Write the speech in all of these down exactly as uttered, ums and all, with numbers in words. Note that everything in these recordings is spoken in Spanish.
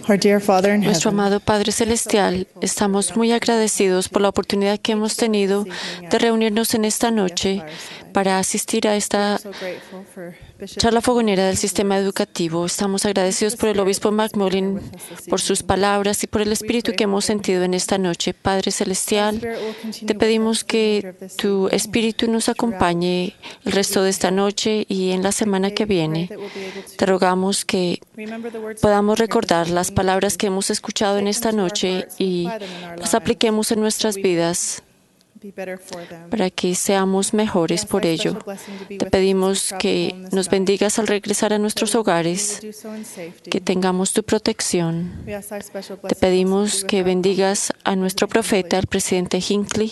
Our dear Father in Nuestro heaven, amado Padre Celestial, estamos muy agradecidos por la oportunidad que hemos tenido de reunirnos en esta noche para asistir a esta so grateful for Bishop charla fogonera del sistema educativo. Estamos agradecidos por el obispo McMullen, por sus palabras y por el espíritu que hemos sentido en esta noche. Padre Celestial, te pedimos que tu espíritu nos acompañe el resto de esta noche y en la semana que viene. Te rogamos que podamos recordar las palabras que hemos escuchado en esta noche y las apliquemos en nuestras vidas para que seamos mejores por ello. Te pedimos que nos bendigas al regresar a nuestros hogares, que tengamos tu protección. Te pedimos que bendigas a nuestro profeta, el presidente Hinckley.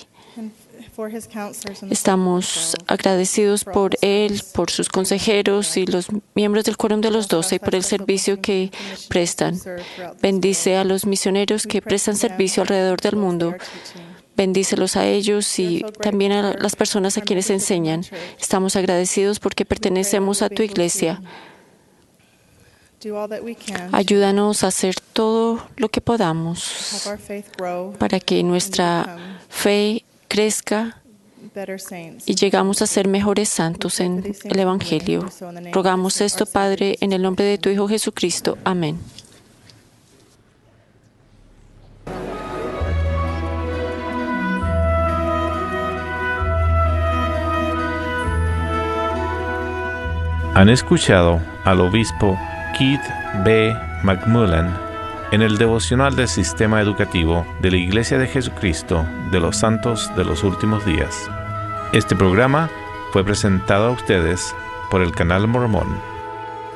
Estamos agradecidos por él, por sus consejeros y los miembros del Quórum de los Doce y por el servicio que prestan. Bendice a los misioneros que prestan servicio alrededor del mundo. Bendícelos a ellos y también a las personas a quienes enseñan. Estamos agradecidos porque pertenecemos a tu iglesia. Ayúdanos a hacer todo lo que podamos para que nuestra fe crezca y llegamos a ser mejores santos en el Evangelio. Rogamos esto, Padre, en el nombre de tu Hijo Jesucristo. Amén. Han escuchado al obispo Keith B. McMullen en el devocional del Sistema Educativo de la Iglesia de Jesucristo de los Santos de los Últimos Días. Este programa fue presentado a ustedes por el Canal Mormón.